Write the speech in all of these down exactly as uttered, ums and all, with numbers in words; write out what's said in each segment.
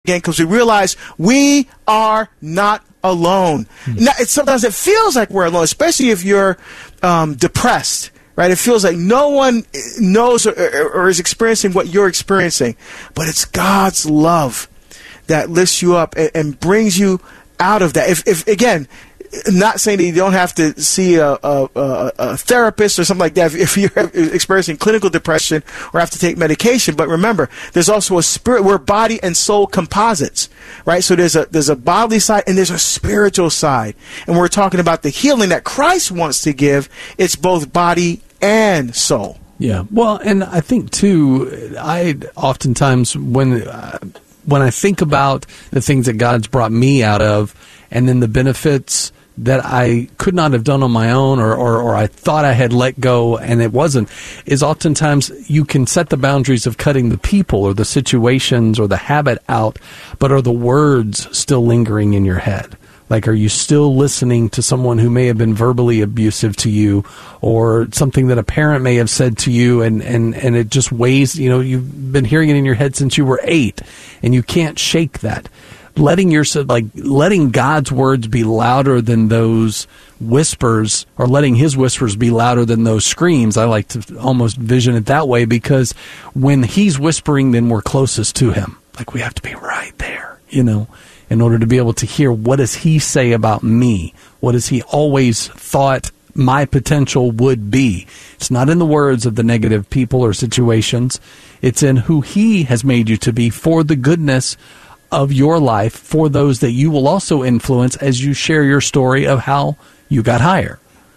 again, because we realize we are not alone. Mm-hmm. Now, it's, sometimes it feels like we're alone, especially if you're um, depressed, right? It feels like no one knows or, or, or is experiencing what you're experiencing. But it's God's love that lifts you up and, and brings you out of that. If, if again, not saying that you don't have to see a, a, a, a therapist or something like that if, if you're experiencing clinical depression or have to take medication. But remember, there's also a spirit. We're body and soul composites, right? So there's a there's a bodily side and there's a spiritual side. And we're talking about the healing that Christ wants to give. It's both body and soul. Yeah. Well, and I think too, I oftentimes when uh, when I think about the things that God's brought me out of, and then the benefits that I could not have done on my own, or, or, or I thought I had let go and it wasn't, is oftentimes you can set the boundaries of cutting the people or the situations or the habit out, but are the words still lingering in your head? Like, are you still listening to someone who may have been verbally abusive to you, or something that a parent may have said to you, and, and, and it just weighs, you know, you've been hearing it in your head since you were eight, and you can't shake that. Letting your, like, letting God's words be louder than those whispers, or letting his whispers be louder than those screams. I like to almost vision it that way, because when he's whispering, then we're closest to him. Like, we have to be right there, you know, in order to be able to hear, what does he say about me? What has he always thought my potential would be? It's not in the words of the negative people or situations. It's in who he has made you to be for the goodness of your life, for those that you will also influence as you share your story of how you got higher.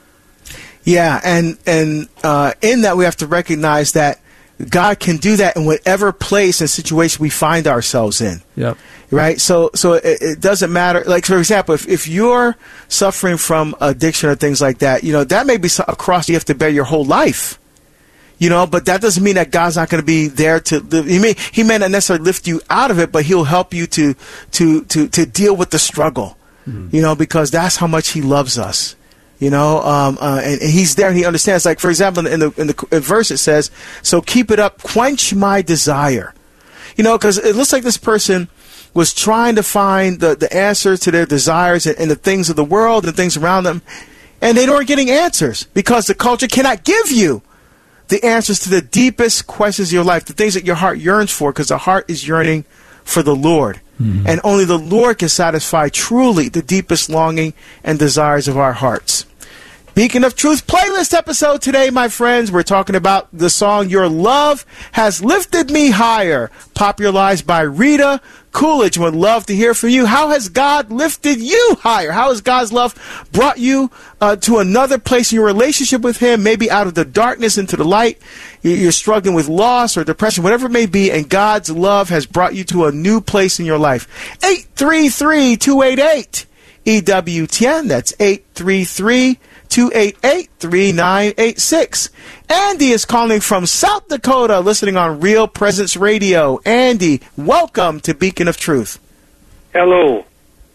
Yeah, and and uh, in that we have to recognize that God can do that in whatever place and situation we find ourselves in. Yep. Right? So so it, it doesn't matter. Like, for example, if, if you're suffering from addiction or things like that, you know, that may be a cross you have to bear your whole life. You know, but that doesn't mean that God's not going to be there to live. He may, he may not necessarily lift you out of it, but he'll help you to, to, to, to deal with the struggle, mm-hmm. you know, because that's how much he loves us, you know, um, uh, and, and he's there and he understands. Like, for example, in the, in the in verse it says, so keep it up, quench my desire, you know, because it looks like this person was trying to find the, the answer to their desires and, and the things of the world and things around them, and they weren't getting answers because the culture cannot give you the answers to the deepest questions of your life, the things that your heart yearns for, because the heart is yearning for the Lord. Mm-hmm. And only the Lord can satisfy truly the deepest longing and desires of our hearts. Beacon of Truth playlist episode today, my friends. We're talking about the song Your Love Has Lifted Me Higher, popularized by Rita Coolidge. Would love to hear from you. How has God lifted you higher? How has God's love brought you uh, to another place in your relationship with him, maybe out of the darkness into the light? You're struggling with loss or depression, whatever it may be, and God's love has brought you to a new place in your life. eight three three, two eight eight, E W T N. That's eight three three, two eight eight, three nine eight six. Andy is calling from South Dakota, listening on Real Presence Radio. Andy, welcome to Beacon of Truth. Hello.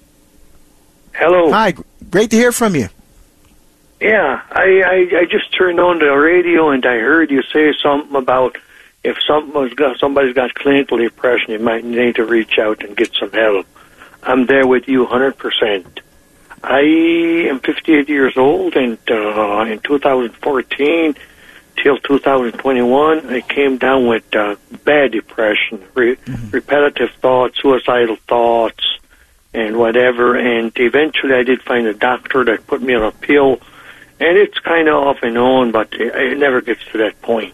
Hello. Hi, great to hear from you. Yeah, I, I, I just turned on the radio and I heard you say something about if somebody's got, somebody's got clinical depression, you might need to reach out and get some help. I'm there with you one hundred percent. I am fifty-eight years old, and uh, in two thousand fourteen till two thousand twenty-one, I came down with uh, bad depression, re- mm-hmm. repetitive thoughts, suicidal thoughts, and whatever. And eventually I did find a doctor that put me on a pill, and it's kind of off and on, but it, it never gets to that point.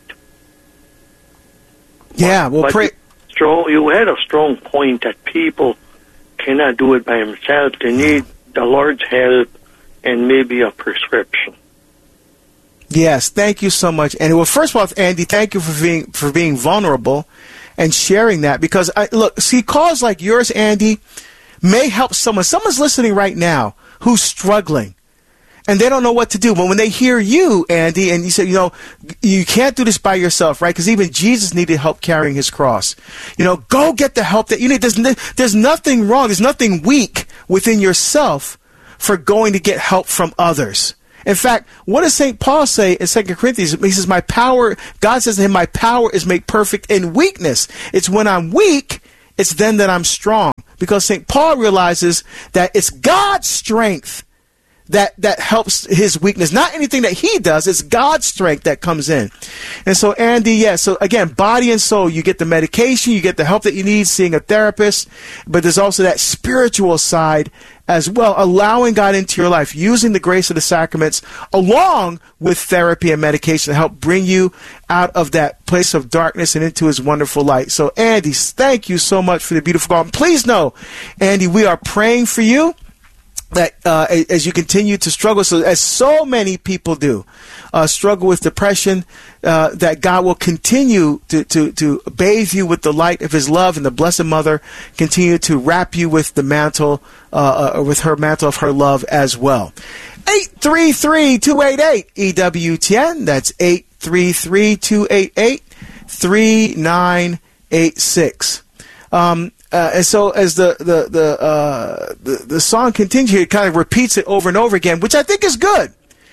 Yeah, well, but pray. Strong, you had a strong point that people cannot do it by themselves. They need the Lord's help and maybe a prescription. Yes, thank you so much, Andy. Well, first of all, Andy, thank you for being for being vulnerable and sharing that, because I, look, see, calls like yours, Andy, may help someone. Someone's listening right now who's struggling, and they don't know what to do. But when they hear you, Andy, and you say, you know, you can't do this by yourself, right? Because even Jesus needed help carrying his cross. You know, go get the help that you need. There's, there's nothing wrong. There's nothing weak within yourself for going to get help from others. In fact, what does Saint Paul say in Second Corinthians? He says, my power, God says to him, my power is made perfect in weakness. It's when I'm weak it's then that I'm strong. Because Saint Paul realizes that it's God's strength that that helps his weakness. Not anything that he does. It's God's strength that comes in. And so, Andy, yeah, so again, body and soul, you get the medication, you get the help that you need, seeing a therapist, but there's also that spiritual side as well, allowing God into your life, using the grace of the sacraments along with therapy and medication to help bring you out of that place of darkness and into his wonderful light. So, Andy, thank you so much for the beautiful call. And please know, Andy, we are praying for you. That uh, as you continue to struggle, so as so many people do, uh, struggle with depression, uh, that God will continue to, to, to bathe you with the light of his love, and the Blessed Mother continue to wrap you with the mantle, uh, uh, with her mantle of her love as well. eight three three, two eight eight, E W T N. That's eight three three, two eight eight, three nine eight six. Um, Uh, and so as the the the, uh, the the song continues, it kind of repeats it over and over again, which I think is good.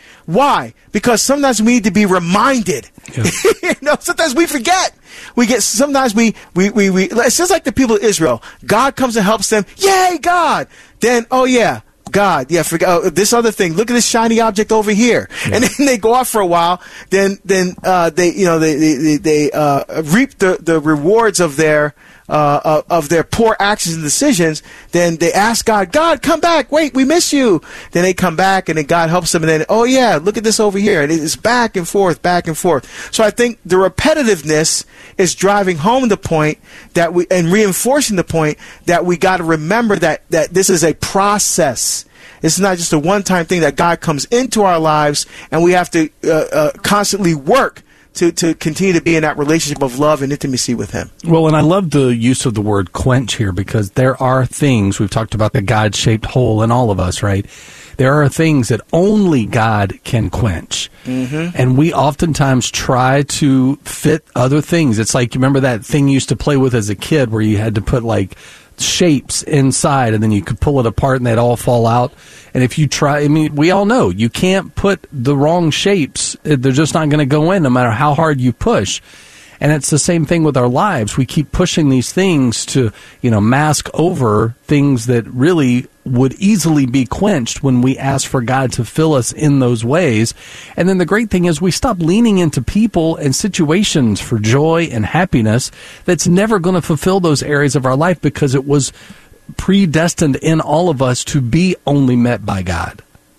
Why? Because sometimes we need to be reminded. Yeah. You know, sometimes we forget. We get sometimes we, we we we. It's just like the people of Israel. God comes and helps them. Yay, God! Then oh yeah. God, yeah, forget oh, this other thing. Look at this shiny object over here, yeah. And then they go off for a while. Then, then uh, they, you know, they they, they uh, reap the, the rewards of their uh, of their poor actions and decisions. Then they ask God, God, come back. Wait, we miss you. Then they come back, and then God helps them. And then, oh yeah, look at this over here. And it's back and forth, back and forth. So I think the repetitiveness is driving home the point that we and reinforcing the point that we got to remember that that this is a process. It's not just a one-time thing, that God comes into our lives, and we have to uh, uh, constantly work to, to continue to be in that relationship of love and intimacy with him. Well, and I love the use of the word quench here, because there are things, we've talked about the God-shaped hole in all of us, right? There are things that only God can quench. Mm-hmm. And we oftentimes try to fit other things. It's like, you remember that thing you used to play with as a kid where you had to put like shapes inside, and then you could pull it apart and they'd all fall out. And if you try, I mean, we all know you can't put the wrong shapes. They're just not going to go in no matter how hard you push. And it's the same thing with our lives. We keep pushing these things to, you know, mask over things that really would easily be quenched when we ask for God to fill us in those ways. And then the great thing is we stop leaning into people and situations for joy and happiness that's never going to fulfill those areas of our life, because it was predestined in all of us to be only met by God.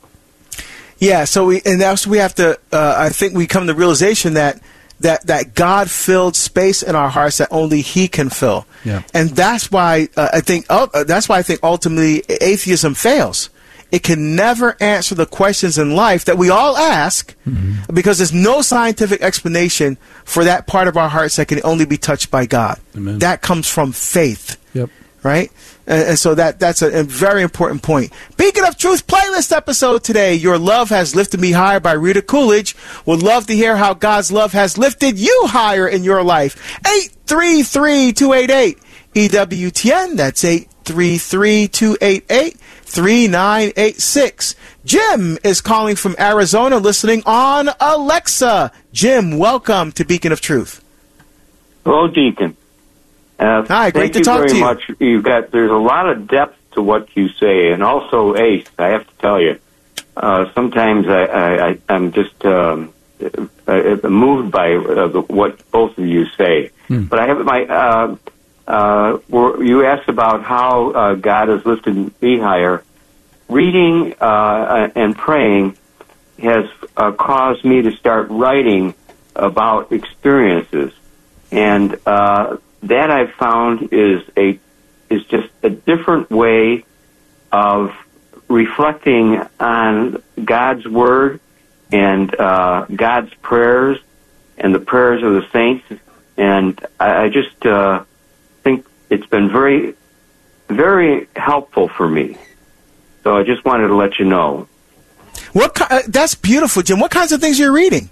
Yeah, so we, and that's we have to, uh, I think we come to the realization that that that God-filled space in our hearts that only he can fill. Yeah. And that's why uh, I think uh, that's why I think ultimately atheism fails. It can never answer the questions in life that we all ask, mm-hmm. because there's no scientific explanation for that part of our hearts that can only be touched by God. Amen. That comes from faith. Yep. Right? And, and so that that's a, a very important point. Beacon of Truth playlist episode today. Your Love Has Lifted Me Higher by Rita Coolidge. Would love to hear how God's love has lifted you higher in your life. eight three three, two eight eight, E W T N. That's eight three three, two eight eight, three nine eight six. Jim is calling from Arizona, listening on Alexa. Jim, welcome to Beacon of Truth. Hello, Deacon. Uh, Hi, great to talk to you. Thank you very much. You've got, there's a lot of depth to what you say, and also, Ace, I have to tell you, uh, sometimes I, I, I, I'm just um, uh, moved by uh, the, what both of you say. Hmm. But I have my, uh, uh, were, you asked about how uh, God has lifted me higher. Reading uh, and praying has uh, caused me to start writing about experiences, and uh, that I've found is a is just a different way of reflecting on God's Word and uh, God's prayers and the prayers of the saints. And I, I just uh, think it's been very, very helpful for me. So I just wanted to let you know. What? Uh, that's beautiful, Jim. What kinds of things are you reading?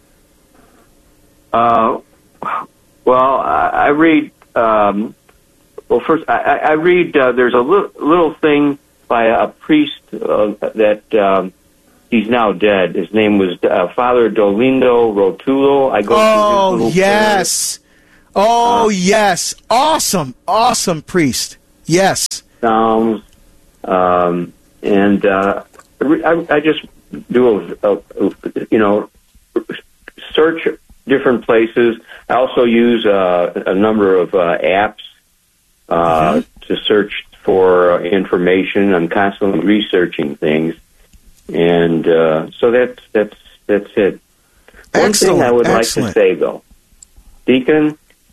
Uh. Well, I, I read, um, well, first, I, I read, uh, there's a little, little thing by a priest uh, that um, he's now dead. His name was uh, Father Dolindo Rotulo. I go oh, yes. Oh, uh, yes. Awesome. Awesome priest. Yes. Psalms. Um, and uh, I, I just do, a, a, you know, search different places. I also use uh, a number of uh, apps uh, mm-hmm. to search for information. I'm constantly researching things. And uh, so that's, that's, that's it. One Excellent. thing I would Excellent. like to say, though, Deacon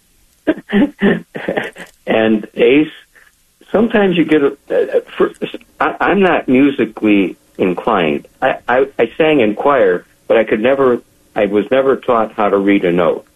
and Ace, sometimes you get a. Uh, for, I, I'm not musically inclined. I, I, I sang in choir, but I could never. I was never taught how to read a note.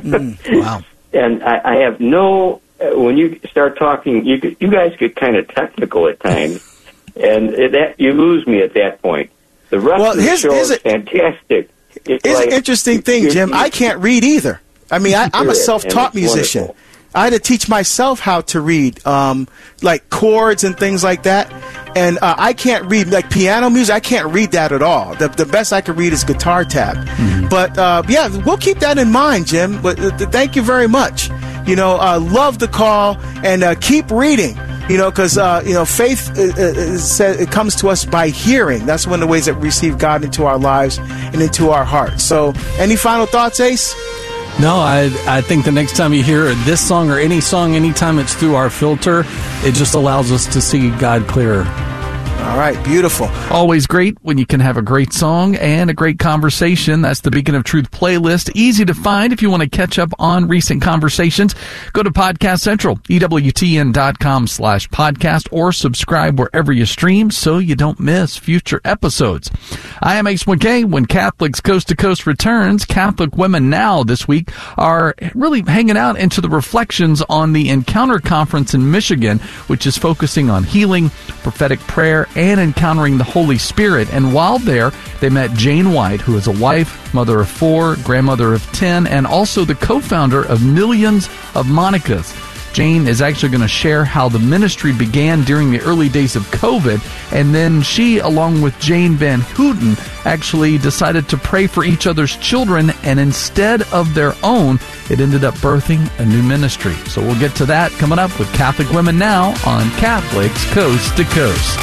Mm, wow. And I, I have no. Uh, when you start talking, you you guys get kind of technical at times, and it, that you lose me at that point. The rest Well, of the here's- show here's is a- fantastic. It's Here's like, an interesting thing, you- Jim. you- I can't read either. I mean, I, I'm a Period. self-taught And it's musician. wonderful. I had to teach myself how to read, um, like chords and things like that. And uh, I can't read, like piano music, I can't read that at all. The, the best I can read is guitar tab. Mm-hmm. But, uh, yeah, we'll keep that in mind, Jim. But uh, thank you very much. You know, uh, love the call, and uh, keep reading. You know, because, uh, you know, faith uh, uh, it comes to us by hearing. That's one of the ways that we receive God into our lives and into our hearts. So, any final thoughts, Ace? No, I I think the next time you hear this song or any song, anytime it's through our filter, it just allows us to see God clearer. All right, beautiful. Always great when you can have a great song and a great conversation. That's the Beacon of Truth playlist. Easy to find if you want to catch up on recent conversations. Go to Podcast Central, E W T N dot com slash podcast, or subscribe wherever you stream so you don't miss future episodes. I am Ace McKay. When Catholics Coast to Coast returns, Catholic Women Now this week are really hanging out into the reflections on the Encounter Conference in Michigan, which is focusing on healing, prophetic prayer, and encountering the Holy Spirit. And while there, they met Jane White, who is a wife, mother of four, grandmother of ten, and also the co-founder of Millions of Monicas. Jane is actually going to share how the ministry began during the early days of COVID, and then she, along with Jane Van Houten, actually decided to pray for each other's children, and instead of their own, it ended up birthing a new ministry. So we'll get to that coming up with Catholic Women Now on Catholics Coast to Coast.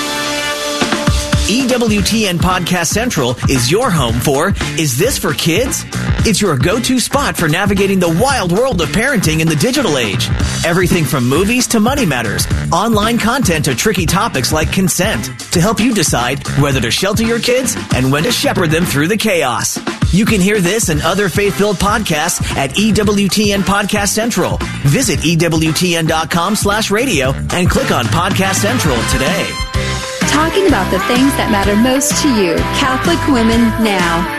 E W T N Podcast Central is your home for Is This for Kids? It's your go-to spot for navigating the wild world of parenting in the digital age. Everything from movies to money matters, online content to tricky topics like consent, to help you decide whether to shelter your kids and when to shepherd them through the chaos. You can hear this and other faith-filled podcasts at E W T N Podcast Central. Visit E W T N dot com slash radio and click on Podcast Central today. Talking about the things that matter most to you. Catholic Women Now.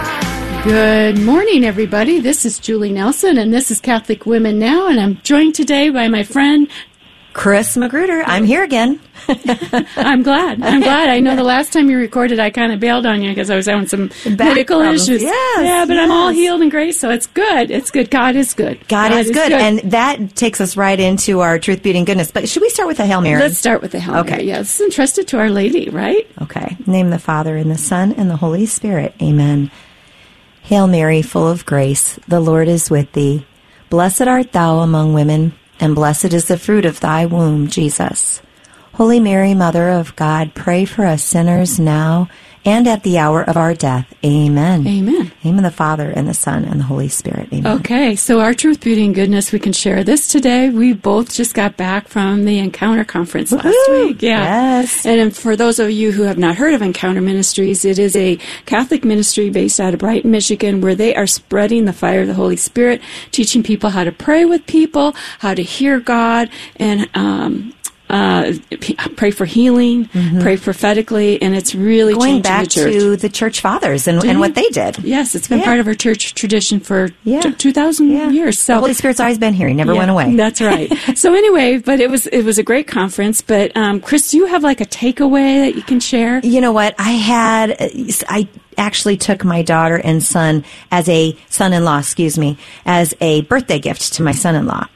Good morning, everybody. This is Julie Nelson, and this is Catholic Women Now, and I'm joined today by my friend Chris Magruder. I'm here again. I'm glad. I'm glad. I know the last time you recorded, I kind of bailed on you because I was having some Back medical problems. issues. Yes, yeah, but yes. I'm all healed and grace, so it's good. It's good. God is good. God, God is, is good. good. And that takes us right into our truth, beauty, and goodness. But should we start with the Hail Mary? Let's start with the Hail okay. Mary. Yeah, this is entrusted to Our Lady, right? Okay. Name the Father, and the Son, and the Holy Spirit. Amen. Hail Mary, full of grace, the Lord is with thee. Blessed art thou among women, and blessed is the fruit of thy womb, Jesus. Holy Mary, Mother of God, pray for us sinners now and at the hour of our death. Amen. Amen. Name of the Father, and the Son, and the Holy Spirit. Amen. Okay, so our truth, beauty, and goodness, we can share this today. We both just got back from the Encounter Conference last Woo-hoo! week. Yeah. Yes. And for those of you who have not heard of Encounter Ministries, it is a Catholic ministry based out of Brighton, Michigan, where they are spreading the fire of the Holy Spirit, teaching people how to pray with people, how to hear God, and um Uh, pray for healing, mm-hmm. pray prophetically, and it's really going changing back the church. to the church fathers and, and what they did. Yes, it's been yeah. part of our church tradition for yeah. t- two thousand yeah. years. So the Holy Spirit's always been here; he never yeah, went away. That's right. So anyway, but it was it was a great conference. But um, Chris, do you have like a takeaway that you can share? You know what? I had I. actually took my daughter and son as a son-in-law, excuse me, as a birthday gift to my son-in-law.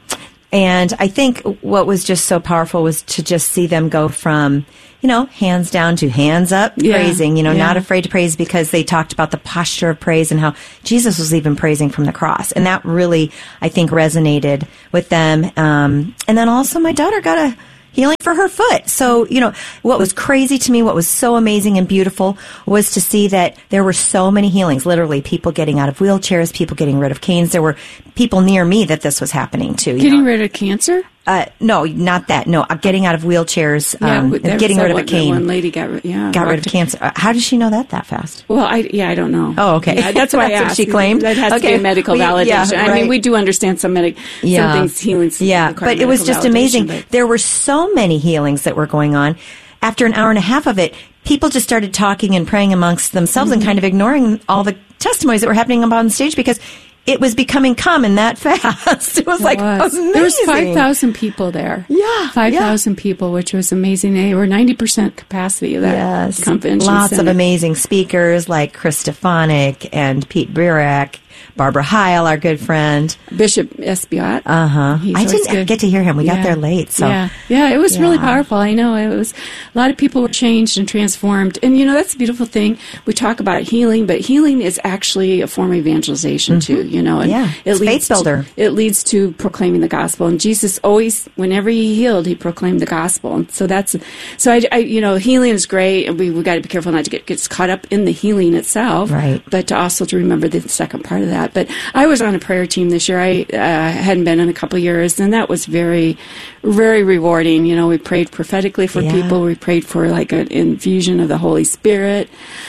And I think what was just so powerful was to just see them go from, you know, hands down to hands up, Yeah. praising, you know, Yeah. not afraid to praise, because they talked about the posture of praise and how Jesus was even praising from the cross. And that really, I think, resonated with them. Um, and then also my daughter got a healing for her foot. So, you know, what was crazy to me, what was so amazing and beautiful was to see that there were so many healings, literally people getting out of wheelchairs, people getting rid of canes. There were people near me that this was happening to. You Getting know? rid of cancer? Uh, no, not that. No, uh, getting out of wheelchairs, um, there was getting that rid of one, a cane. One lady got rid, yeah, got rid of walked- cancer. Uh, how does she know that that fast? Well, I yeah, I don't know. Oh, okay. Yeah, that's why I That's what asked. she claimed? That has to Okay. be a medical Well, yeah, validation. I right. mean, we do understand some medic, Yeah. some things healing. Yeah, require but it was medical just amazing. validation, but- There were so many healings that were going on. After an hour and a half of it, people just started talking and praying amongst themselves Mm-hmm. and kind of ignoring all the testimonies that were happening up on stage because it was becoming common that fast. It was It like was. amazing. There was five thousand people there. Yeah, five thousand yeah. people, which was amazing. They were ninety percent capacity of that Yes, convention lots center. of amazing speakers like Chris Stefanik and Pete Burak, Barbara Heil, our good friend. Bishop Espiat. Uh huh. He's I always didn't good. get to hear him. We got Yeah. there late, so yeah, yeah, it was really Yeah. powerful. I know it was. A lot of people were changed and transformed, and you know that's the beautiful thing. We talk about healing, but healing is actually a form of evangelization too. You know, and Yeah, it it's leads faith builder. To, it leads to proclaiming the gospel, and Jesus always, whenever he healed, he proclaimed the gospel, and so that's so. I, I you know, healing is great, and we we got to be careful not to get gets caught up in the healing itself, Right. But to also to remember the second part of that. But I was on a prayer team this year. I uh, hadn't been in a couple of years, and that was very, very rewarding. You know, we prayed prophetically for Yeah. people. We prayed for like an infusion of the Holy Spirit,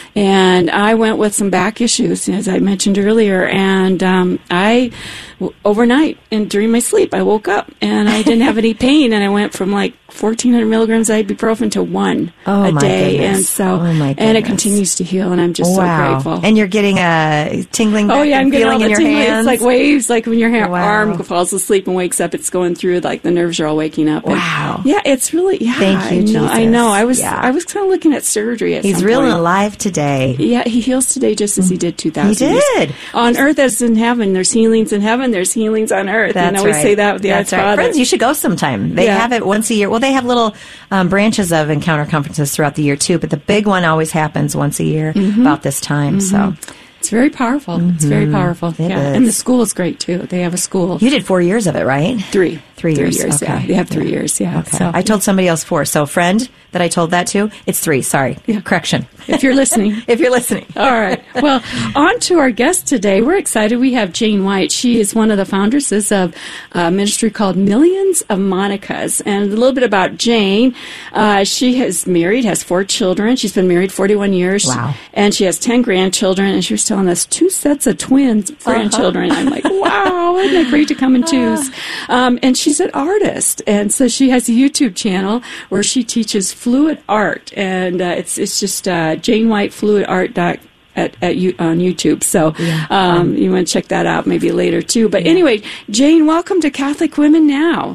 and I went with some back issues, as I mentioned earlier. And um, I, w- overnight and during my sleep, I woke up and I didn't have any pain, and I went from like fourteen hundred milligrams of ibuprofen to one Oh, a my day, goodness. and so Oh, my and it goodness. continues to heal, and I'm just so wow. grateful. And you're getting a tingling. Oh yeah, I'm getting all feeling the in your tingling. hands. It's like waves, like when your ha- Wow. arm falls asleep and wakes up, it's going through, like the nerves are all waking up. And, Wow. yeah, it's really, yeah. Thank you, I know, I Jesus. know. I was, Yeah. I was kind of looking at surgery at He's some real and point. alive today. Yeah, he heals today just as he did two thousand He years. did. On earth as in heaven. There's healings in heaven. There's healings on earth. That's you know, we right. say that with the That's Our right. Father. Friends, you should go sometime. They Yeah. have it once a year. Well, they have little um, branches of encounter conferences throughout the year too, but the big one always happens once a year Mm-hmm. about this time. So It's very powerful. It's very powerful. Mm-hmm. It yeah, is. and the school is great too. They have a school. you did four years of it, right? Three. Three years. years. Okay. Yeah, they have three Yeah. years. Yeah. Okay. So I told somebody else four. So, friend that I told that to, it's three. Sorry. Yeah. Correction. if you're listening. If you're listening. All right. Well, on to our guest today. We're excited. We have Jane White. She is one of the foundresses of a ministry called Millions of Monicas. And a little bit about Jane. Uh, she is married, has four children. She's been married forty-one years. Wow. And she has ten grandchildren. And she was telling us two sets of twins grandchildren. I'm like, wow, isn't that great to come in twos? Um, and she's an artist. And so she has a YouTube channel where she teaches fluid art. And uh, it's it's just uh, Jane White Fluid Art dot At, at you, on YouTube, so um, you want to check that out maybe later too. But anyway, Jane, welcome to Catholic Women Now.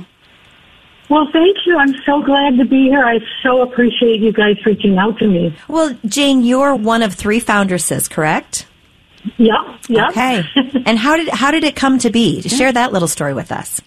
Well, thank you. I'm so glad to be here. I so appreciate you guys reaching out to me. Well, Jane, you're one of three foundresses, correct? Yep, yep. Okay. And how did how did it come to be? Share that little story with us.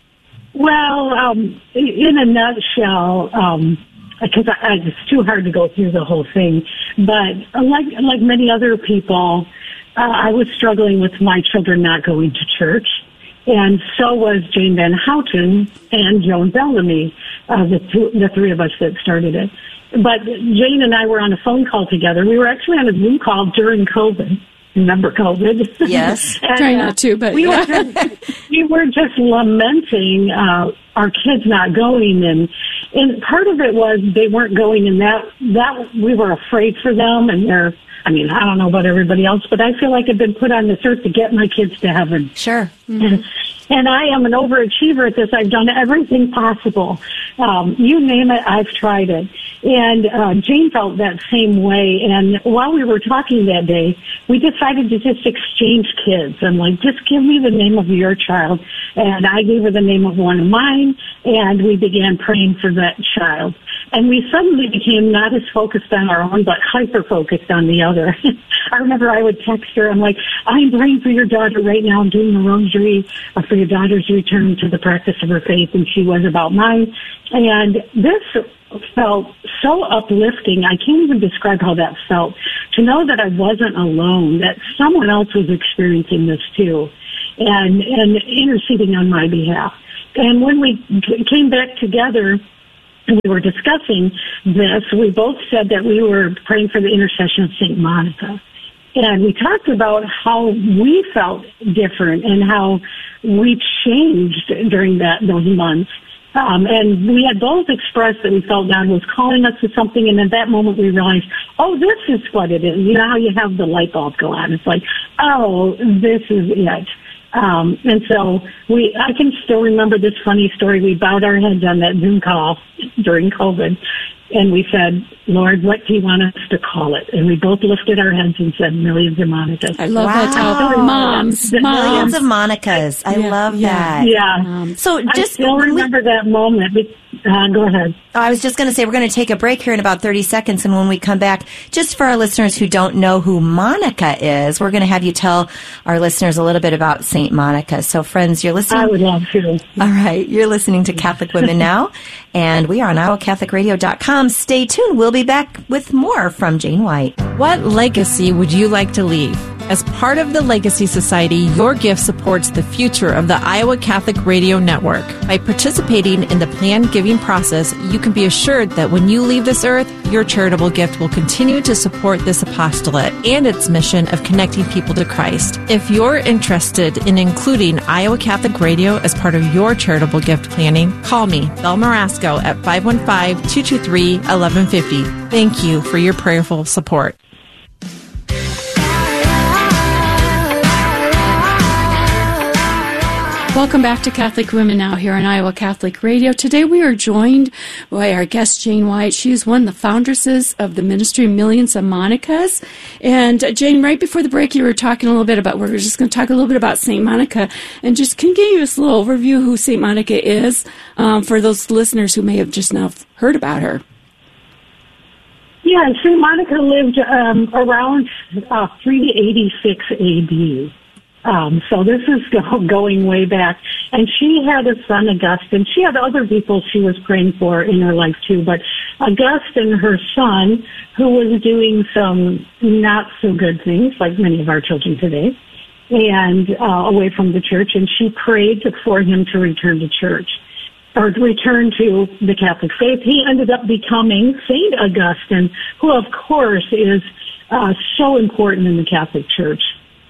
Well, um, in a nutshell, um, because I, I, it's too hard to go through the whole thing, but like like many other people, uh, I was struggling with my children not going to church, and so was Jane Van Houten and Joan Bellamy, uh, the two, the three of us that started it. But Jane and I were on a phone call together. We were actually on a Zoom call during COVID. Remember COVID? Yes. And, Try uh, not to, but we yeah. were just, we were just lamenting uh, our kids not going, and and part of it was they weren't going, and that that we were afraid for them, and they're. I mean, I don't know about everybody else, but I feel like I've been put on this earth to get my kids to heaven. Sure. And, and I am an overachiever at this. I've done everything possible. Um, you name it, I've tried it. And uh, Jane felt that same way. And while we were talking that day, we decided to just exchange kids. I'm like, just give me the name of your child. And I gave her the name of one of mine, and we began praying for that child. And we suddenly became not as focused on our own, but hyper-focused on the other. I remember I would text her, I'm like, I'm praying for your daughter right now. I'm doing the rosary uh, for your daughter's return to the practice of her faith, and she was about mine. And this felt so uplifting. I can't even describe how that felt. To know that I wasn't alone, that someone else was experiencing this too, and, and interceding on my behalf. And when we came back together, and we were discussing this, we both said that we were praying for the intercession of Saint Monica. And we talked about how we felt different and how we changed during that those months. Um, and we had both expressed that we felt God was calling us to something, and at that moment we realized, oh, this is what it is. You know how you have the light bulb go on? It's like, oh, this is it. Um, and so we, I can still remember this funny story. We bowed our heads on that Zoom call during COVID, and we said, Lord, what do you want us to call it? And we both lifted our heads and said, Millions of Monicas. I love Wow. that title. Moms. The Moms. Millions of Monicas. I Yeah, love yeah. that. Yeah. Um, So I just still when we- remember that moment. Uh, go ahead. I was just going to say we're going to take a break here in about thirty seconds, and when we come back, just for our listeners who don't know who Monica is, we're going to have you tell our listeners a little bit about Saint Monica. So, friends, you're listening. I would love to. All right, you're listening to Catholic Women Now, and we are on iowa catholic radio dot com. Stay tuned. We'll be back with more from Jane White. What legacy would you like to leave? As part of the Legacy Society, your gift supports the future of the Iowa Catholic Radio Network. By participating in the planned giving process, you can be assured that when you leave this earth, your charitable gift will continue to support this apostolate and its mission of connecting people to Christ. If you're interested in including Iowa Catholic Radio as part of your charitable gift planning, call me, Belle Marasco, at five one five, two two three, one one five zero. Thank you for your prayerful support. Welcome back to Catholic Women Now here on Iowa Catholic Radio. Today we are joined by our guest, Jane White. She is one of the foundresses of the ministry Millions of Monicas. And uh, Jane, right before the break, you were talking a little bit about, we're just going to talk a little bit about Saint Monica. And just can you give us a little overview of who Saint Monica is um, for those listeners who may have just now heard about her? Yeah, Saint Monica lived um, around uh, three eighty-six A D. Um, so this is go- going way back. And she had a son, Augustine. She had other people she was praying for in her life too, but Augustine, her son, who was doing some not so good things, like many of our children today, and uh, away from the church, and she prayed for him to return to church, or to return to the Catholic faith. He ended up becoming Saint Augustine, who of course is uh, so important in the Catholic Church.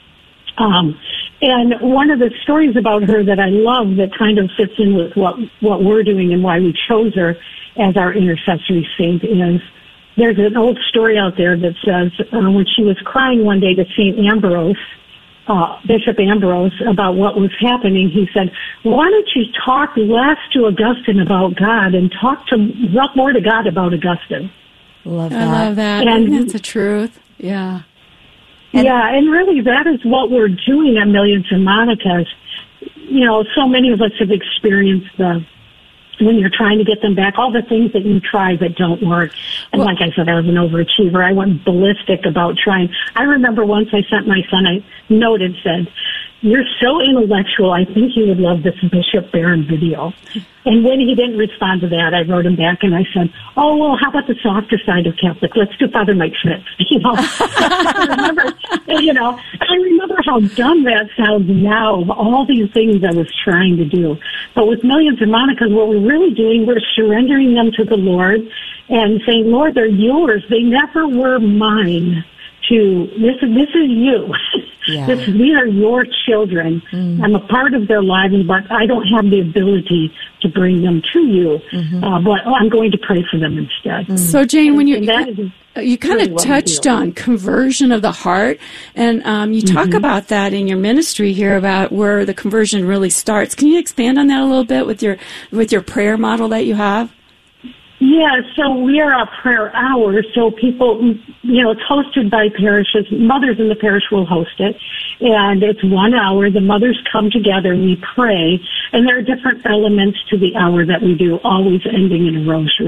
Um, and one of the stories about her that I love that kind of fits in with what, what we're doing and why we chose her as our intercessory saint is there's an old story out there that says uh, when she was crying one day to Saint Ambrose, uh, Bishop Ambrose, about what was happening, he said, why don't you talk less to Augustine about God and talk to talk more to God about Augustine? Love that. I love that. And that's the truth. Yeah. And yeah, and really that is what we're doing at Millions of Monicas. You know, so many of us have experienced the, when you're trying to get them back, all the things that you try that don't work. And well, like I said, I was an overachiever. I went ballistic about trying. I remember once I sent my son a note and said, you're so intellectual, I think you would love this Bishop Barron video. And when he didn't respond to that, I wrote him back and I said, oh, well, how about the softer side of Catholic? Let's do Father Mike Schmitz. You know, I remember, you know, I remember how dumb that sounds now, of all these things I was trying to do. But with Millions of Monicas, what we're really doing, we're surrendering them to the Lord and saying, Lord, they're yours. They never were mine. To this, this is you. Yeah. This, these are your children. Mm. I'm a part of their lives, but I don't have the ability to bring them to you. Mm-hmm. Uh, but I'm going to pray for them instead. Mm. So, Jane, when you that is you kind really of touched on conversion of the heart, and um, you talk mm-hmm. about that in your ministry here about where the conversion really starts. Can you expand on that a little bit with your with your prayer model that you have? Yeah, so we are a prayer hour, so people, you know, it's hosted by parishes. Mothers in the parish will host it, and it's one hour. The mothers come together, we pray, and there are different elements to the hour that we do, always ending in a rosary.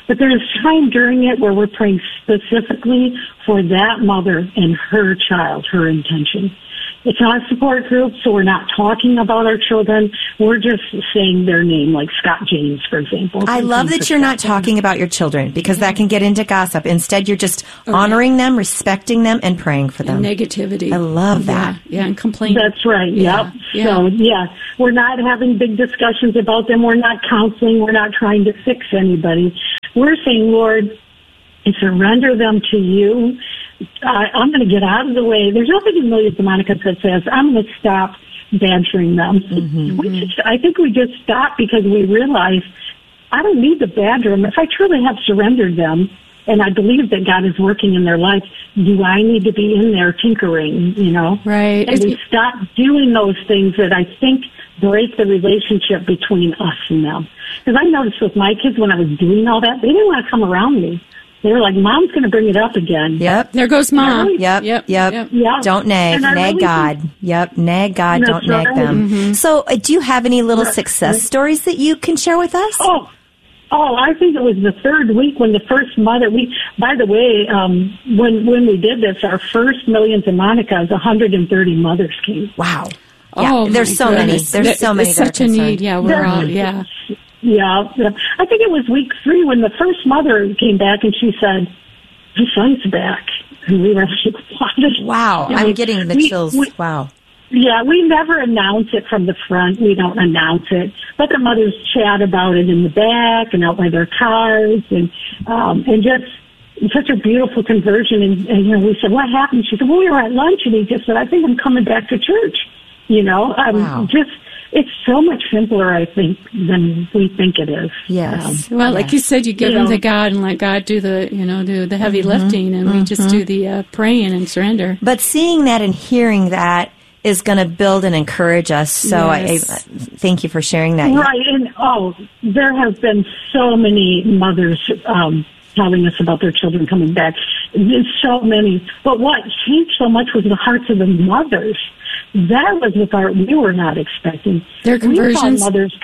But there's time during it where we're praying specifically for that mother and her child, her intention. It's not a support group, so we're not talking about our children. We're just saying their name, like Scott James, for example. I love that you're not talking about your children, because that can get into gossip. Instead, you're just honoring them, respecting them, and praying for them. And negativity. I love that. Yeah, yeah, and complaining. That's right. Yeah, Yep. yeah. So, yeah, we're not having big discussions about them. We're not counseling. We're not trying to fix anybody. We're saying, Lord, I surrender them to you. I, I'm going to get out of the way. There's nothing in Millions of Monica that says I'm going to stop badgering them. Mm-hmm. We just, I think we just stop because we realize I don't need to badger them. If I truly have surrendered them and I believe that God is working in their life, do I need to be in there tinkering, you know? Right. And we stop doing those things that I think break the relationship between us and them. Because I noticed with my kids when I was doing all that, they didn't want to come around me. They were like, Mom's going to bring it up again. Yep. There goes Mom. Really? Yep, yep, Yep, yep. yep. Don't nag. And I Nag really God. think- Yep, nag God, That's don't nag right. them. Mm-hmm. So, uh, do you have any little success stories that you can share with us? Oh, oh, I think it was the third week when the first mother, we, by the way, um, when, when we did this, our first Millions of Monicas, one hundred thirty mothers came. Wow. Oh, Yeah, there's my so many. goodness. There's There- so many It's that are such a concerned. need. Yeah, we're all, yeah. Yeah, yeah. I think it was week three when the first mother came back and she said, "My son's back." And we were like, "What?" Wow. Yeah, I'm we- getting the we- chills. we- Wow. Yeah, we never announce it from the front. We don't announce it. Let the mothers chat about it in the back and out by their cars, and um, and just such a beautiful conversion. And, and you know, we said, "What happened?" She said, "Well, we were at lunch," and he just said, "I think I'm coming back to church." You know, um, Wow. just it's so much simpler, I think, than we think it is. Yes. Um, Well, like you said, you give You them know. to God and let God do the, you know, do the heavy lifting, and we just do the uh, praying and surrender. But seeing that and hearing that is going to build and encourage us. So Yes. I, I thank you for sharing that. Right, and oh, there have been so many mothers um, telling us about their children coming back. There's so many. But what changed so much was the hearts of the mothers. That was the part we were not expecting. Their conversions. We saw mothers.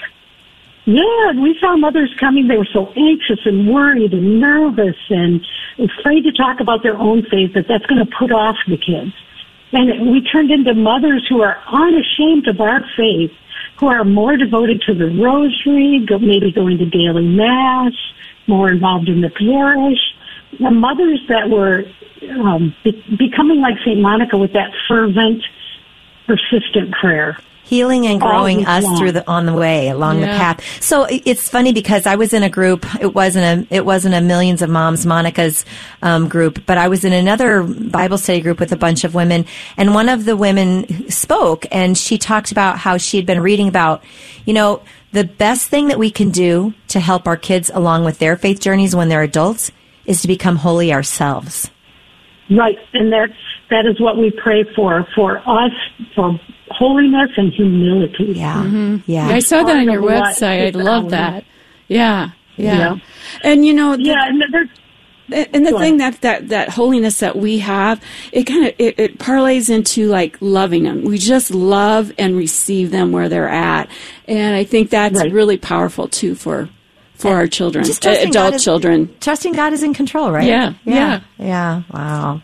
Yeah, we saw mothers coming. They were so anxious and worried and nervous and afraid to talk about their own faith, that that's going to put off the kids. And we turned into mothers who are unashamed of our faith, who are more devoted to the rosary, go, maybe going to daily mass, more involved in the parish. The mothers that were um, be- becoming like Saint Monica with that fervent, persistent prayer. Healing and All growing week us long. through the on the way along the Yeah. path. So it- it's funny because I was in a group. It wasn't a it wasn't a Millions of Moms Monica's um, group, but I was in another Bible study group with a bunch of women, and one of the women spoke, and she talked about how she had been reading about, you know, the best thing that we can do to help our kids along with their faith journeys when they're adults is to become holy ourselves. Right, and that's, that is what we pray for, for us, for holiness and humility. Yeah, Mm-hmm. yeah. I saw that on your Part of what website. I is love our- that. Yeah, yeah. Yeah. And you know, the, Yeah, and there's and the Go thing ahead. that, that that holiness that we have, it kind of it, it parlays into like loving them. We just love and receive them where they're at, and I think that's Right. really powerful too for for our children, Just uh, trusting God adult is- children. Trusting God is in control, right? Yeah, yeah, yeah. Wow.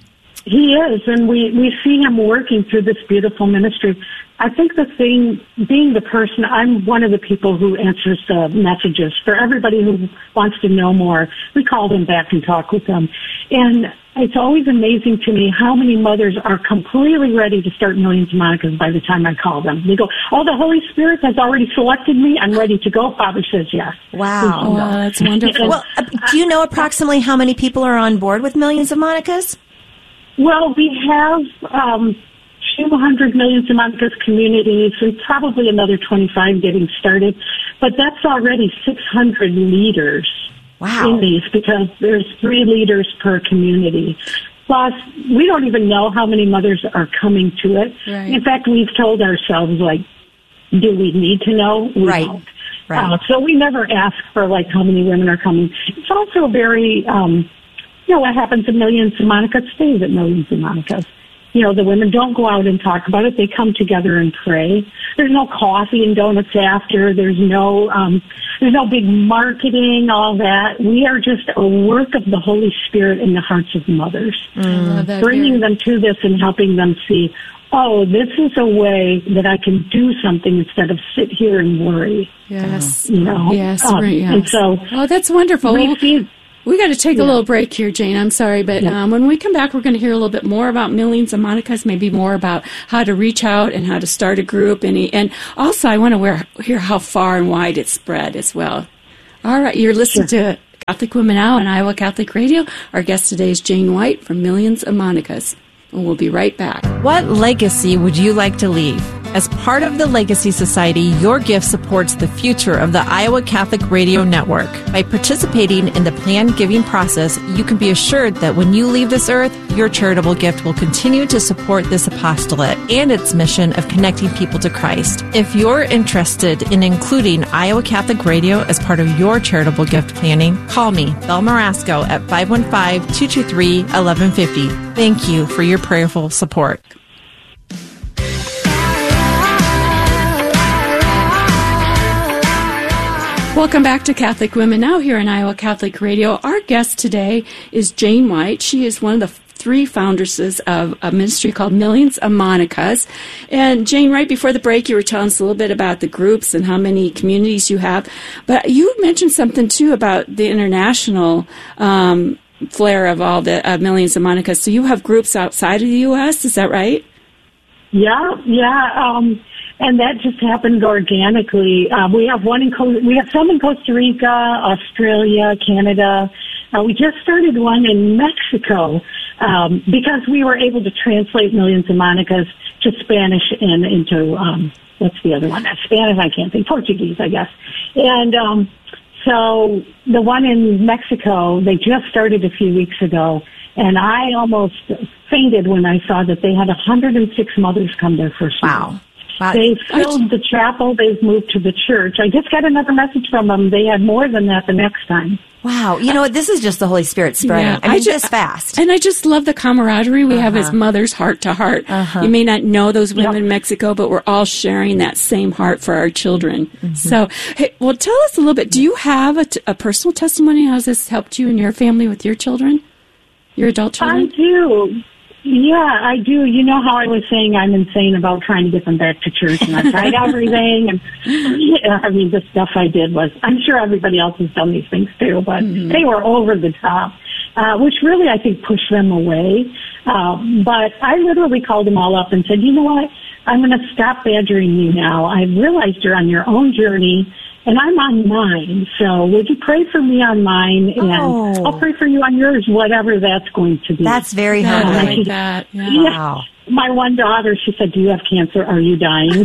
He is, and we, we see him working through this beautiful ministry. I think the thing, being the person, I'm one of the people who answers the messages. For everybody who wants to know more, we call them back and talk with them. And it's always amazing to me how many mothers are completely ready to start Millions of Monicas by the time I call them. They go, "Oh, the Holy Spirit has already selected me. I'm ready to go." Father says yes. Wow. Oh, that's wonderful. Well, uh, do you know approximately how many people are on board with Millions of Monicas? Well, we have um, two hundred Millions of Monicas communities and probably another twenty-five getting started, but that's already six hundred leaders Wow. in these because there's three leaders per community. Plus, we don't even know how many mothers are coming to it. Right. In fact, we've told ourselves, like, do we need to know? We Right. don't. Right. Uh, so we never ask for, like, how many women are coming. It's also very... Um, you know, what happens at Millions of Monicas stays at Millions of Monicas. you know, the women don't go out and talk about it. They come together and pray. There's no coffee and donuts after. There's no, um, there's no big marketing, all that. We are just a work of the Holy Spirit in the hearts of mothers, Mm. bringing them to this and helping them see, oh, this is a way that I can do something instead of sit here and worry. Yes. You know? Yes, Um, right, yes. And so, oh, that's wonderful. we see, We got to take Yeah. a little break here, Jane. I'm sorry, but Yeah. um, when we come back, we're going to hear a little bit more about Millions of Monicas, maybe more about how to reach out and how to start a group, and and also I want to hear how far and wide it's spread as well. All right, you're listening to Catholic Women Now on Iowa Catholic Radio. Our guest today is Jane White from Millions of Monicas, and we'll be right back. What legacy would you like to leave? As part of the Legacy Society, your gift supports the future of the Iowa Catholic Radio Network. By participating in the planned giving process, you can be assured that when you leave this earth, your charitable gift will continue to support this apostolate and its mission of connecting people to Christ. If you're interested in including Iowa Catholic Radio as part of your charitable gift planning, call me, Belle Marasco, at five one five, two two three, one one five zero. Thank you for your prayerful support. Welcome back to Catholic Women Now here on Iowa Catholic Radio. Our guest today is Jane White. She is one of the three foundresses of a ministry called Millions of Monicas. And Jane, right before the break, you were telling us a little bit about the groups and how many communities you have. But you mentioned something, too, about the international um, flair of all the uh, Millions of Monicas. So you have groups outside of the U S, is that right? yeah, yeah, um, and that just happened organically. Uh, we have one in Co- we have some in Costa Rica, Australia, Canada. Uh, we just started one in Mexico um, because we were able to translate Millions of Monicas to Spanish and into um, what's the other one? Spanish, I can't think. Portuguese, I guess. And um, so the one in Mexico, they just started a few weeks ago, and I almost fainted when I saw that they had one hundred six mothers come there first. Wow. Wow. They filled the chapel. They've moved to the church. I just got another message from them. They had more than that the next time. Wow. You know what? This is just the Holy Spirit spreading. Yeah, I mean, I ju- this fast. And I just love the camaraderie we have Uh-huh. as mothers, heart to heart. Uh-huh. You may not know those women in Mexico, but we're all sharing that same heart for our children. Mm-hmm. So, hey, well, tell us a little bit. Do you have a, t- a personal testimony? How has this helped you and your family with your children, your adult I children? do. Yeah, I do. You know how I was saying I'm insane about trying to get them back to church, and I tried everything. And yeah, I mean, the stuff I did was, I'm sure everybody else has done these things too, but Mm-hmm. they were over the top, uh, which really I think pushed them away. Um, but I literally called them all up and said, you know what? I'm going to stop badgering you now. I realized you're on your own journey. And I'm on mine, so would you pray for me on mine, and Oh. I'll pray for you on yours, whatever that's going to be. That's very Yeah, I humbling. like that. Yeah. Yeah. Wow. My one daughter, she said, do you have cancer? Are you dying?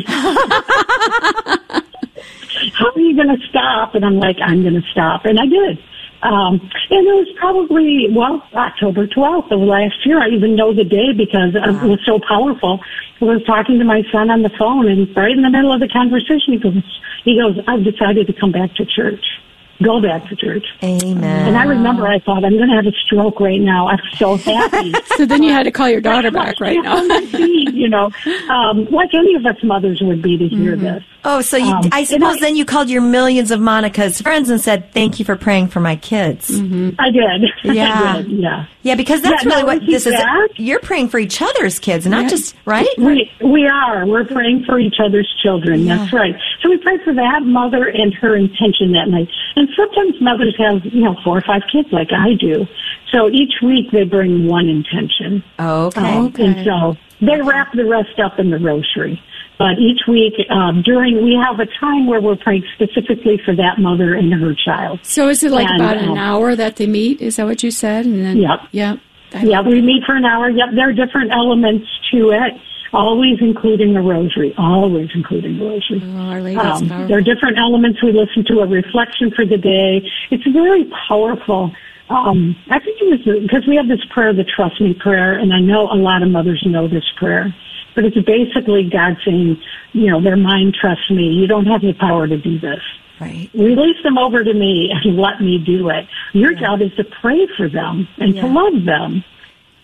How are you going to stop? And I'm like, I'm going to stop. And I did. Um, and it was probably, well, October twelfth of last year. I even know the day because it was so powerful. I was talking to my son on the phone, and right in the middle of the conversation, he goes, he goes, I've decided to come back to church. Go back to church. Amen. And I remember I thought, I'm going to have a stroke right now. I'm so happy. So then you had to call your daughter back right now. You know, um, like any of us mothers would be to hear this. Oh, so you, Um, I and suppose I- then you called your Millions of Monica's friends and said, thank you for praying for my kids. I did. Yeah. I did, yeah. Yeah, because that's Yeah, really no, what we this see is. that. You're praying for each other's kids, not Yeah. just, right? We, we are. We're praying for each other's children. Yeah. That's right. So we pray for that mother and her intention that night. And sometimes mothers have, you know, four or five kids like I do. So each week they bring one intention. Okay. Um, Okay. And so they wrap the rest up in the rosary. But each week, um, during, we have a time where we're praying specifically for that mother and her child. So is it like And, about an um, hour that they meet? Is that what you said? And then, Yep. Yep. I- Yeah, we meet for an hour. Yep, there are different elements to it, always including the rosary, always including the rosary. Oh, Our Lady is Um, powerful. there are different elements. We listen to a reflection for the day. It's very powerful. Um, I think it was because we have this prayer, the Trust Me prayer, and I know a lot of mothers know this prayer. But it's basically God saying, you know, their mind trusts me. You don't have the power to do this. Right. Release them over to me and let me do it. Your job is to pray for them and Yeah. to love them.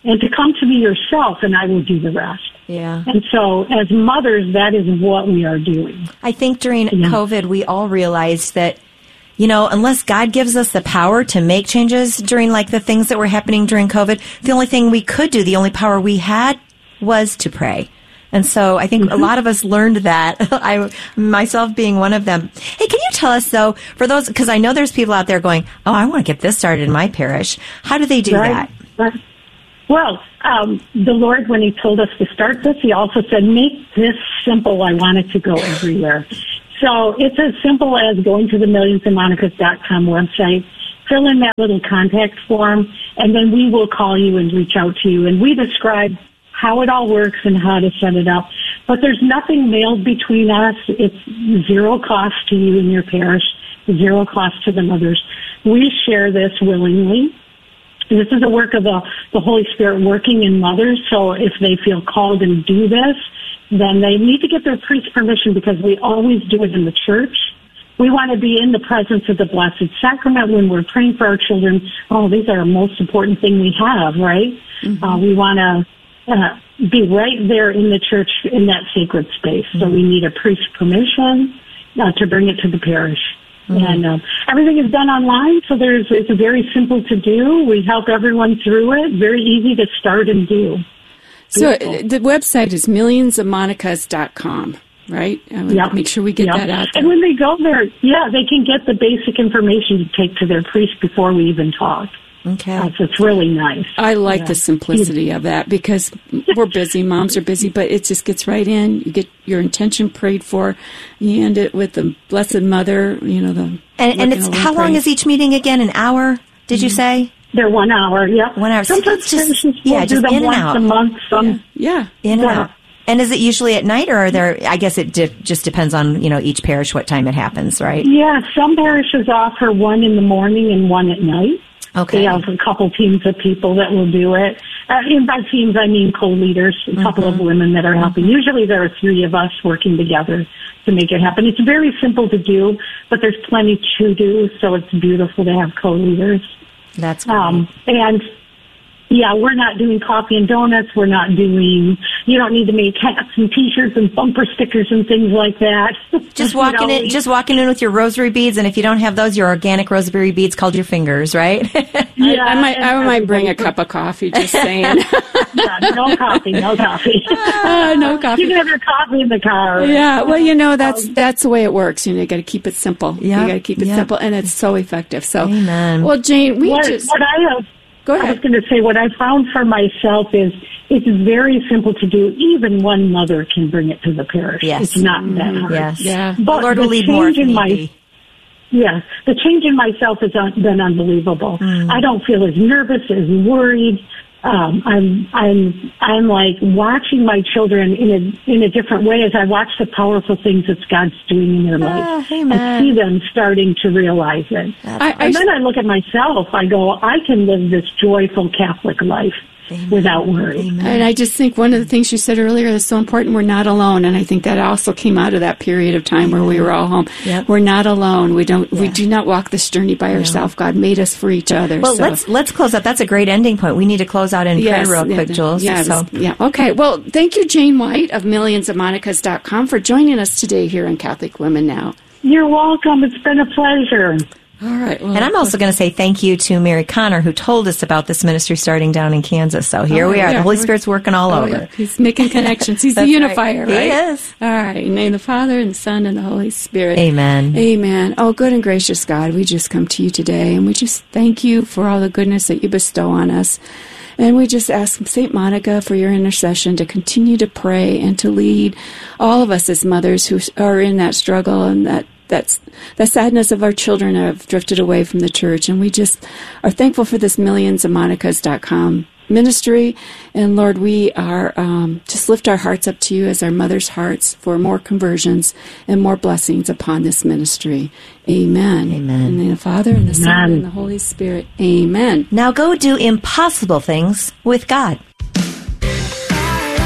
and to come to me yourself, and I will do the rest. Yeah. And so, as mothers, that is what we are doing. I think during Yeah. COVID, we all realized that, you know, unless God gives us the power to make changes during, like, the things that were happening during COVID, the only thing we could do, the only power we had was to pray. And so I think mm-hmm. a lot of us learned that, I myself being one of them. Hey, can you tell us, though, for those, because I know there's people out there going, oh, I want to get this started in my parish. How do they do Right. that? Right. Well, um, the Lord, when He told us to start this, He also said, make this simple. I want it to go everywhere. So it's as simple as going to the millions and monicas dot com website, fill in that little contact form, and then we will call you and reach out to you. And we describe how it all works and how to set it up. But there's nothing mailed between us. It's zero cost to you and your parish, zero cost to the mothers. We share this willingly. This is a work of the, the Holy Spirit working in mothers, so if they feel called and do this, then they need to get their priest's permission, because we always do it in the church. We want to be in the presence of the Blessed Sacrament when we're praying for our children. Oh, these are the most important thing we have, right? Mm-hmm. Uh, we want to uh, be right there in the church in that sacred space. Mm-hmm. So we need a priest's permission uh, to bring it to the parish. Mm-hmm. And uh, everything is done online, so there's it's very simple to do. We help everyone through it. Very easy to start and do. So uh, the website is millions of monicas dot com, right? I would Yep. make sure we get Yep. that out there. And when they go there, yeah, they can get the basic information to take to their priest before we even talk. Okay. Uh, so it's really nice. I like Yeah. the simplicity of that, because we're busy, moms are busy, but it just gets right in. You get your intention prayed for. You end it with the Blessed Mother, you know, the... And, and it's how long is each meeting again? An hour, did you say? They're one hour, yeah. One hour. Sometimes So it's just, yeah, we'll just do them in and once out. a month. Some, Yeah. In and Yeah. out. And is it usually at night, or are there, I guess it di- just depends on, you know, each parish what time it happens, right? Yeah, some parishes offer one in the morning and one at night. Okay. They have a couple teams of people that will do it. Uh, and by teams, I mean co-leaders, a couple Mm-hmm. of women that are helping. Usually there are three of us working together to make it happen. It's very simple to do, but there's plenty to do, so it's beautiful to have co-leaders. That's great. Um, and yeah, we're not doing coffee and donuts. We're not doing, you don't need to make hats and t-shirts and bumper stickers and things like that. Just You walking know, in, just walking in with your rosary beads, and if you don't have those, your organic rosary beads called your fingers, right? Yeah, I, I might, I and might bring a everybody- cup of coffee, just saying. Yeah, no coffee, no coffee. uh, no coffee. You can have your coffee in the car. Yeah, well, you know, that's that's the way it works. You know, you got to keep it simple. Yeah, You got to keep it yeah. simple, and it's so effective. So, Amen. well, Jane, we What, just what I have, go I was ahead. going to say, what I found for myself is it's very simple to do. Even one mother can bring it to the parish. Yes. It's not that hard. Yes. Yeah. But Lord the will lead more if change in need my be. Yeah, the change in myself has un- been unbelievable. Mm. I don't feel as nervous, as worried. Um, I'm, I'm, I'm like watching my children in a in a different way as I watch the powerful things that God's doing in their life. amen. I see them starting to realize it. I, I, And then I look at myself. I go, I can live this joyful Catholic life without worry. and I just think one of the things you said earlier is so important. We're not alone, and I think that also came out of that period of time where we were all home. Yep. We're not alone. We don't. We Yeah. do not walk this journey by ourselves. God made us for each other. Well, so. let's let's close up. That's a great ending point. We need to close out in Yes, prayer real yeah, quick, the- Jules. Yeah, so. this- yeah. Okay. Well, thank you, Jane White of millions of monicas dot com, for joining us today here on Catholic Women Now. You're welcome. It's been a pleasure. All right. Well, And I'm also going to say thank you to Mary Connor, who told us about this ministry starting down in Kansas. So here Oh, we are. yeah. The Holy Spirit's working all Oh, over. yeah. He's making connections. He's the That's unifier, right. right? He is. All right. In the name of the Father, and the Son, and the Holy Spirit. Amen. Amen. Oh, good and gracious God, we just come to you today, and we just thank you for all the goodness that you bestow on us. And we just ask Saint Monica for your intercession to continue to pray and to lead all of us as mothers who are in that struggle and that that's the sadness of our children have drifted away from the church. And we just are thankful for this millions of monicas dot com ministry. And Lord, we are um, just lift our hearts up to you as our mothers' hearts for more conversions and more blessings upon this ministry. Amen. Amen. In the name of the Father, and the Son, Amen. and the Holy Spirit. Amen. Now go do impossible things with God.